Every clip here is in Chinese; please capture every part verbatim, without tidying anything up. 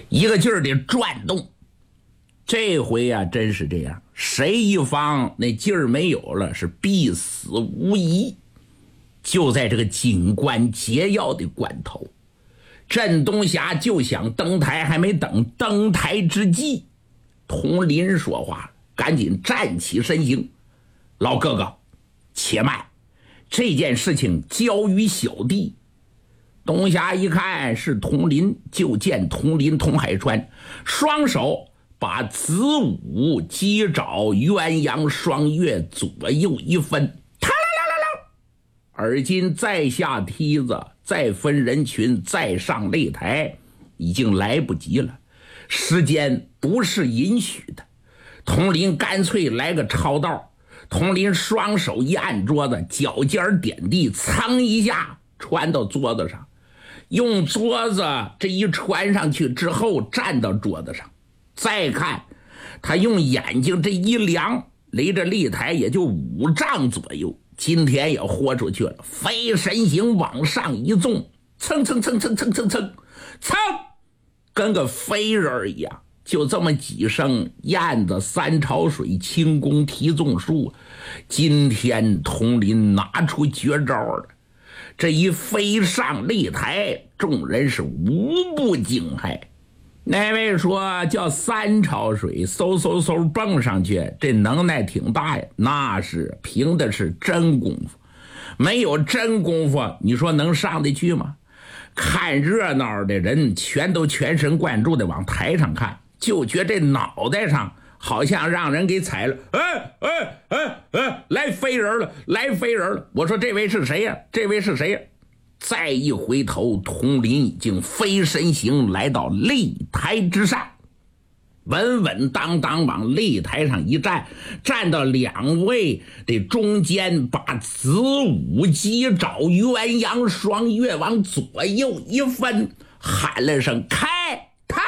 一个劲儿的转动。这回呀、啊，真是这样，谁一方那劲儿没有了，是必死无疑。就在这个紧关节要的关头，镇东霞就想登台，还没等登台之际，佟林说话，赶紧站起身形：“老哥哥，且慢，这件事情交于小弟。”东霞一看是佟林，就见佟林佟海川双手把子午鸡爪鸳鸯双月左右一分，而今再下梯子，再分人群，再上擂台，已经来不及了，时间不是允许的。佟林干脆来个超道，佟林双手一按桌子，脚尖点地，噌一下穿到桌子上，用桌子这一穿上去之后站到桌子上，再看他用眼睛这一量，离着擂台也就五丈左右，今天也豁出去了，飞身形往上一纵，蹭蹭蹭蹭蹭蹭蹭蹭，跟个飞人一样，就这么几声燕子三潮水轻功提纵术，今天佟林拿出绝招了。这一飞上擂台，众人是无不惊骇。那位说叫三潮水，嗖嗖嗖蹦上去，这能耐挺大呀。那是凭的是真功夫，没有真功夫，你说能上得去吗？看热闹的人全都全神贯注的往台上看，就觉这脑袋上好像让人给踩了。哎哎哎哎，来飞人了，来飞人了！我说这位是谁呀？这位是谁呀？再一回头，佟林已经飞身形来到擂台之上，稳稳当当往擂台上一站，站到两位的中间，把子午鸡爪鸳鸯双月往左右一分，喊了声开他，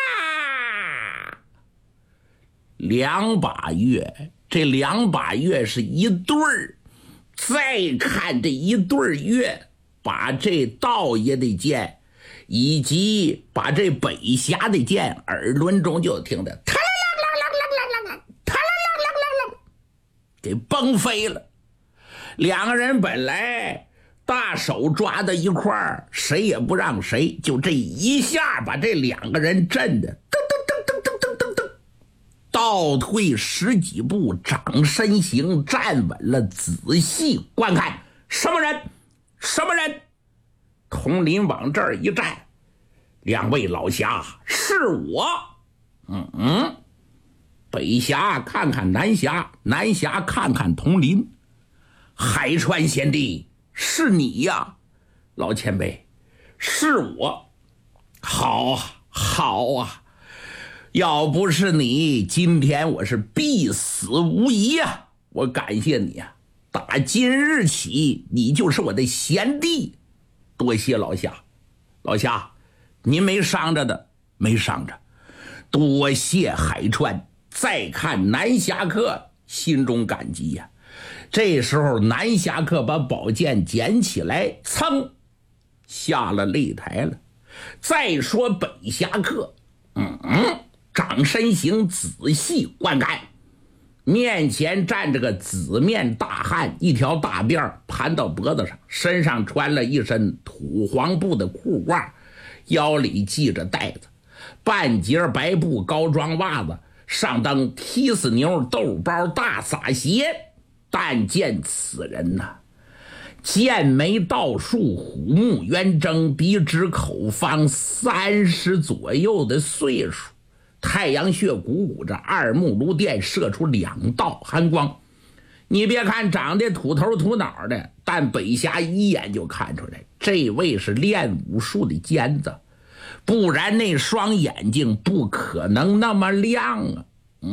两把月，这两把月是一对儿。再看这一对月，把这道爷的剑以及把这北峡的剑耳轮中就听得啪啦啦啦啦啦啦，啪啦啦啦啦啦，给崩飞了。两个人本来大手抓到一块儿，谁也不让谁，就这一下把这两个人震的噔噔噔噔噔噔噔噔，倒退十几步，长身形站稳了，仔细观看，什么人？什么人？佟林往这儿一站，两位老侠，是我。嗯嗯，北侠看看南侠，南侠看看佟林。海川贤弟，是你呀？老前辈，是我。好啊，好啊，要不是你，今天我是必死无疑啊！我感谢你啊！打今日起，你就是我的贤弟，多谢老侠。老侠，您没伤着的，没伤着。多谢海川。再看南侠客，心中感激呀、啊。这时候，南侠客把宝剑捡起来，噌，下了擂台了。再说北侠客，嗯嗯，长身形，仔细观看。面前站着个紫面大汉，一条大辫盘到脖子上，身上穿了一身土黄布的裤褂，腰里系着带子，半截白布高装袜子，上蹬踢死牛豆包大撒鞋。但见此人呐、啊，剑眉倒竖，虎目圆睁，鼻直口方，三十左右的岁数，太阳穴鼓鼓着，二目如电，射出两道寒光。你别看长得土头土脑的，但北侠一眼就看出来，这位是练武术的尖子，不然那双眼睛不可能那么亮啊。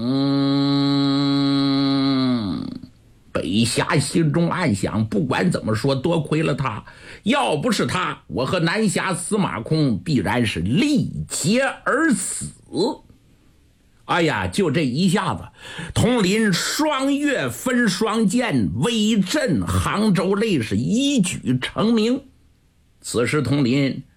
嗯，北侠心中暗想，不管怎么说，多亏了他，要不是他，我和南侠司马空必然是力竭而死。哎呀，就这一下子，佟林双月分双剑，威震杭州擂是一举成名。此时佟林